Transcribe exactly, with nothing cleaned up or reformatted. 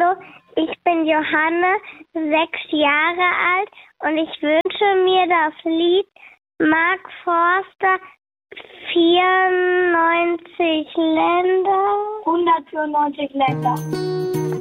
Hallo, ich bin Johanne, sechs Jahre alt und ich wünsche mir das Lied Mark Forster, vierundneunzig Länder, hundertvierundneunzig Länder.